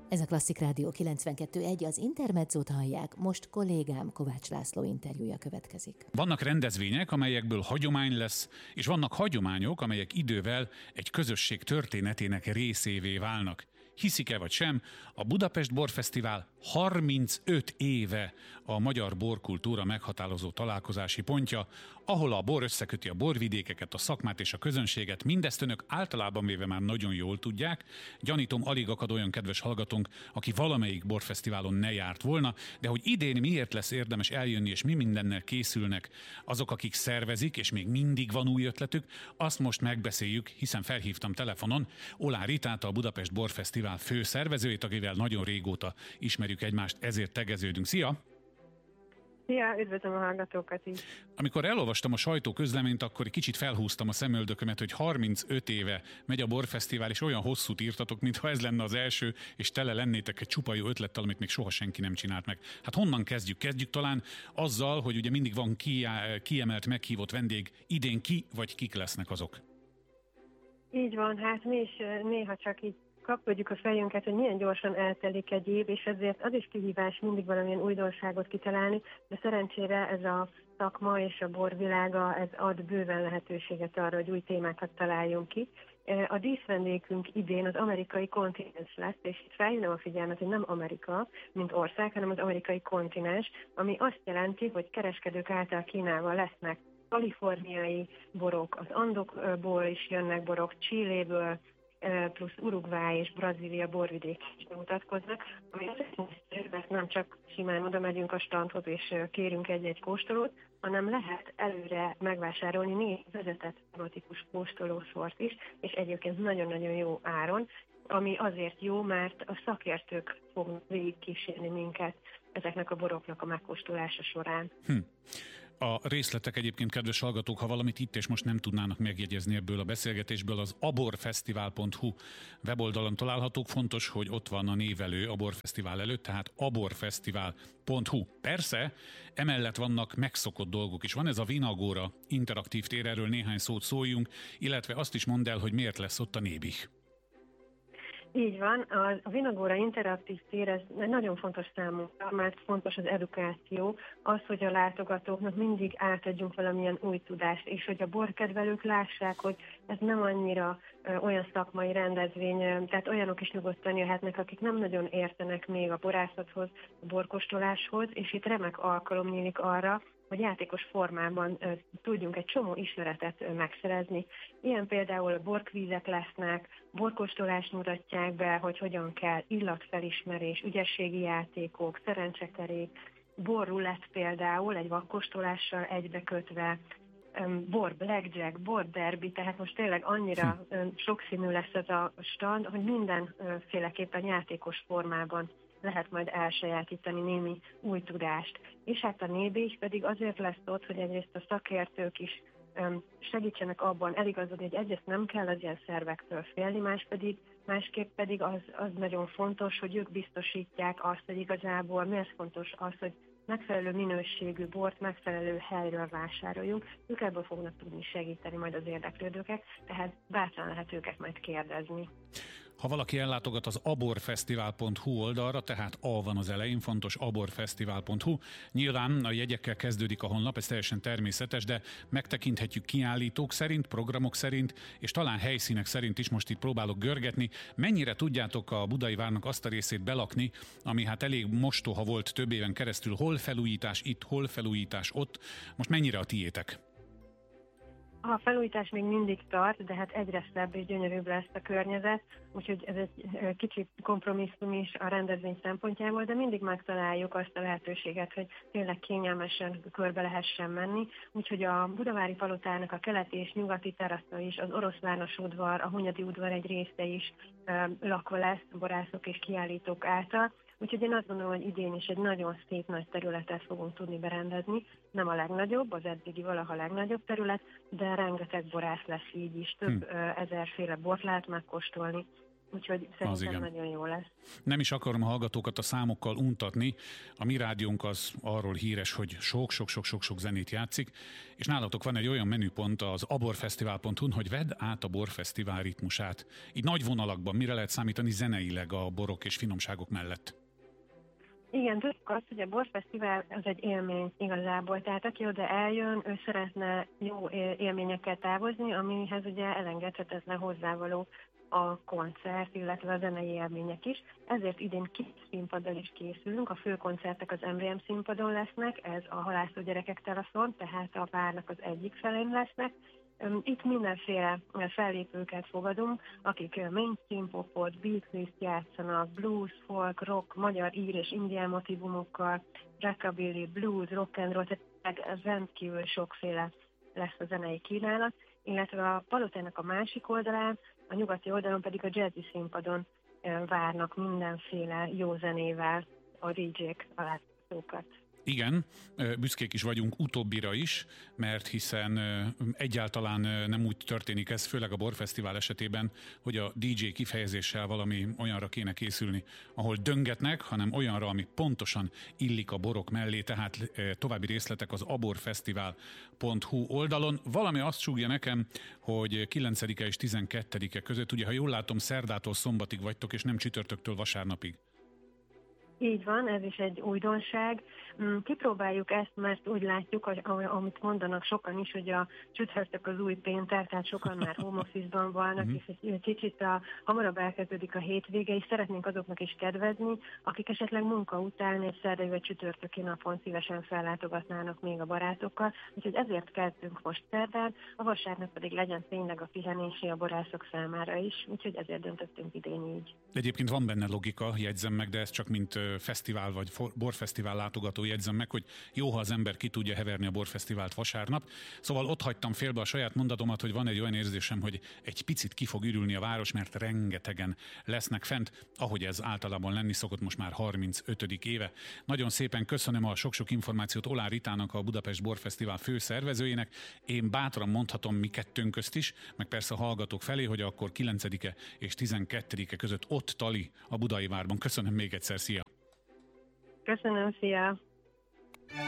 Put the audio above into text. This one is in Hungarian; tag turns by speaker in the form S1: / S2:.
S1: Ez a Klasszik Rádió 92.1, az Intermezzót hallják, most kollégám Kovács László interjúja következik.
S2: Vannak rendezvények, amelyekből hagyomány lesz, és vannak hagyományok, amelyek idővel egy közösség történetének részévé válnak. Hiszik-e vagy sem, a Budapest Borfesztivál 35 éve a magyar borkultúra meghatározó találkozási pontja, ahol a bor összeköti a borvidékeket, a szakmát és a közönséget. Mindezt önök általában véve már nagyon jól tudják. Gyanítom, alig akad olyan kedves hallgatónk, aki valamelyik borfesztiválon ne járt volna, de hogy idén miért lesz érdemes eljönni, és mi mindennel készülnek azok, akik szervezik, és még mindig van új ötletük, azt most megbeszéljük, hiszen felhívtam telefonon Oláh Ritát, a Budapest Borfesztivál főszervezőjét, akivel nagyon régóta ismerjük egymást, ezért tegeződünk. Szia!
S3: Szia, üdvözlöm a hallgatókat is!
S2: Amikor elolvastam a sajtóközleményt, akkor egy kicsit felhúztam a szemöldökömet, hogy 35 éve megy a borfesztivál, és olyan hosszút írtatok, mintha ez lenne az első, és tele lennétek egy csupa jó ötlettel, amit még soha senki nem csinált meg. Hát honnan kezdjük? Kezdjük talán azzal, hogy ugye mindig van kiemelt, meghívott vendég. Idén ki vagy kik lesznek azok?
S3: Így van, hát mi is néha csak így kapkodjuk a fejünket, hogy milyen gyorsan eltelik egy év, és ezért az is kihívás mindig valamilyen újdonságot kitalálni, de szerencsére ez a szakma és a borvilága, ez ad bőven lehetőséget arra, hogy új témákat találjunk ki. A díszvendégünk idén az amerikai kontinens lesz, és itt felhívom a figyelmet, hogy nem Amerika, mint ország, hanem az amerikai kontinens, ami azt jelenti, hogy kereskedők által kínálva lesznek kaliforniai borok, az Andokból is jönnek borok, Chiléből, plusz Uruguay és Brazília borvidék is bemutatkoznak, ami azért nem csak simán oda megyünk a standhoz és kérünk egy-egy kóstolót, hanem lehet előre megvásárolni 4 vezetett tematikus kóstolószort is, és egyébként nagyon-nagyon jó áron, ami azért jó, mert a szakértők fognak végigkísérni minket ezeknek a boroknak a megkóstolása során.
S2: A részletek egyébként, kedves hallgatók, ha valamit itt és most nem tudnának megjegyezni ebből a beszélgetésből, az aborfesztivál.hu weboldalon találhatók. Fontos, hogy ott van a névelő a borfesztivál előtt, tehát aborfesztivál.hu. Persze, emellett vannak megszokott dolgok is. Van ez a Vinagóra interaktív tér, erről néhány szót szóljunk, illetve azt is mondd el, hogy miért lesz ott a Nébih.
S3: Így van, a Vinagóra interaktív tér, ez nagyon fontos számunkra, mert fontos az edukáció, az, hogy a látogatóknak mindig átadjunk valamilyen új tudást, és hogy a borkedvelők lássák, hogy ez nem annyira olyan szakmai rendezvény, tehát olyanok is nyugodtan jöhetnek, akik nem nagyon értenek még a borászathoz, a borkóstoláshoz, és itt remek alkalom nyílik arra, hogy játékos formában tudjunk egy csomó ismeretet megszerezni. Ilyen például borkvízek lesznek, borkóstolást mutatják be, hogy hogyan kell, illatfelismerés, ügyességi játékok, szerencsekerék, borrulett például egy vakkóstolással egybekötve, bor blackjack, bor derby, tehát most tényleg annyira sokszínű lesz ez a stand, hogy mindenféleképpen játékos formában lehet majd elsajátítani némi új tudást. És hát a Nébih pedig azért lesz ott, hogy egyrészt a szakértők is segítsenek abban eligazodni, hogy egyrészt nem kell az ilyen szervektől félni, másképp pedig az nagyon fontos, hogy ők biztosítják azt, hogy igazából miért fontos az, hogy megfelelő minőségű bort megfelelő helyről vásároljunk. Ők ebből fognak tudni segíteni majd az érdeklődőket, tehát bátran lehet őket majd kérdezni.
S2: Ha valaki ellátogat az aborfesztivál.hu oldalra, tehát A van az elején, fontos, aborfesztivál.hu. Nyilván a jegyekkel kezdődik a honlap, ez teljesen természetes, de megtekinthetjük kiállítók szerint, programok szerint, és talán helyszínek szerint is, most itt próbálok görgetni. Mennyire tudjátok a Budai várnak azt a részét belakni, ami hát elég mostoha volt több éven keresztül, hol felújítás itt, hol felújítás ott. Most mennyire a tiétek?
S3: A felújítás még mindig tart, de hát egyre szebb és gyönyörűbb lesz a környezet, úgyhogy ez egy kicsit kompromisszum is a rendezvény szempontjából, de mindig megtaláljuk azt a lehetőséget, hogy tényleg kényelmesen körbe lehessen menni. Úgyhogy a Budavári Palotának a keleti és nyugati terasza is, az Oroszlános udvar, a Hunyadi udvar egy része is lakva lesz borászok és kiállítók által. Úgyhogy én azt gondolom, hogy idén is egy nagyon szép nagy területet fogunk tudni berendezni. Nem a legnagyobb, az eddigi valaha legnagyobb terület, de rengeteg borász lesz így is. Több ezerféle bort lehet megkóstolni. úgyhogy szerintem nagyon jó lesz.
S2: Nem is akarom a hallgatókat a számokkal untatni. A mi rádiónk az arról híres, hogy sok zenét játszik, és nálatok van egy olyan menüpont az aborfesztivál.hu-n, hogy vedd át a borfesztivál ritmusát. Így nagy vonalakban mire lehet számítani zeneileg a borok és finomságok mellett?
S3: Igen, tudjuk azt, hogy a borfesztivál az egy élmény igazából, tehát aki oda eljön, ő szeretne jó élményekkel távozni, amihez ugye elengedhetetlen hozzávaló a koncert, illetve a zenei élmények is. Ezért idén 2 színpaddal is készülünk, a főkoncertek az MVM színpadon lesznek, ez a Halászó gyerekek teraszon, tehát a várnak az egyik felén lesznek. Itt mindenféle fellépőket fogadunk, akik mainstream popot, beatlist játszanak, blues, folk, rock, magyar, ír és indián motivumokkal, rockabilly, blues, rock and roll, tehát rendkívül sokféle lesz a zenei kínálat, illetve a palotának a másik oldalán, a nyugati oldalon pedig a jazzy színpadon várnak mindenféle jó zenével a DJ-k, a látogatókat.
S2: Igen, büszkék is vagyunk utóbbira is, mert hiszen egyáltalán nem úgy történik ez, főleg a borfesztivál esetében, hogy a DJ kifejezéssel valami olyanra kéne készülni, ahol döngetnek, hanem olyanra, ami pontosan illik a borok mellé, tehát további részletek az aborfesztivál.hu oldalon. Valami azt súgja nekem, hogy 9-e és 12-e között, ugye ha jól látom, szerdától szombatig vagytok, és nem csütörtöktől vasárnapig.
S3: Így van, ez is egy újdonság. Kipróbáljuk ezt, mert úgy látjuk, hogy amit mondanak sokan is, hogy a csütörtök az új péntek, tehát sokan már home office-ban vannak, és egy kicsit hamarabb elkezdődik a hétvége, és szeretnénk azoknak is kedvezni, akik esetleg munka után egy szerdai vagy csütörtöki napon szívesen fellátogatnának még a barátokkal, úgyhogy ezért kezdünk most szerdán, a vasárnap pedig legyen tényleg a pihenési a borászok számára is, úgyhogy ezért döntöttünk idén így.
S2: Egyébként van benne logika, jegyzem meg, de ez csak mint fesztivál vagy borfesztivál látogató jegyzem meg, hogy jó, ha az ember ki tudja heverni a borfesztivált vasárnap. Szóval ott hagytam félbe a saját mondatomat, hogy van egy olyan érzésem, hogy egy picit ki fog ürülni a város, mert rengetegen lesznek fent, ahogy ez általában lenni szokott most már 35. éve. Nagyon szépen köszönöm a sok-sok információt Oláh Ritának, a Budapest Borfesztivál főszervezőjének. Én bátran mondhatom mi kettőnk közt is, meg persze a hallgatók felé, hogy akkor 9-e és 12-e között ott tali a Budai Várban. Köszönöm még egyszer, szia!
S3: Köszönöm, szia!